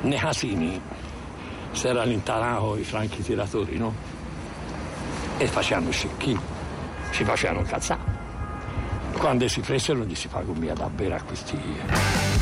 Nei casini si era allontanati i franchi tiratori, no? E facevano scicchi, si facevano cazzare. Quando si presero gli si fa via da bere a questi